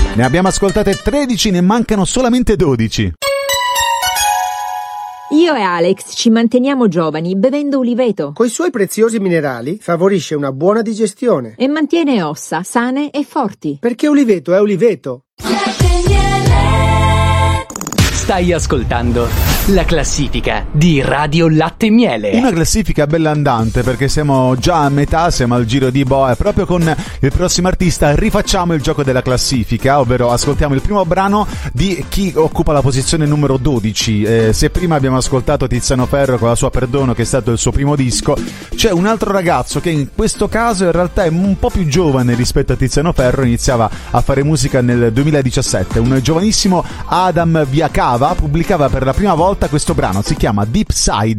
Ne abbiamo ascoltate 13, ne mancano solamente 12. Io e Alex ci manteniamo giovani bevendo uliveto. Coi suoi preziosi minerali favorisce una buona digestione. E mantiene ossa sane e forti. Perché uliveto è uliveto. Stai ascoltando la classifica di Radio Latte e Miele. Una classifica bella andante, perché siamo già a metà, siamo al giro di boa, e proprio con il prossimo artista rifacciamo il gioco della classifica, ovvero ascoltiamo il primo brano di chi occupa la posizione numero 12. Se prima abbiamo ascoltato Tiziano Ferro con la sua Perdono, che è stato il suo primo disco, c'è un altro ragazzo che in questo caso in realtà è un po' più giovane rispetto a Tiziano Ferro, iniziava a fare musica nel 2017, un giovanissimo Adam Viacava pubblicava per la prima volta questo brano, si chiama Deep Side.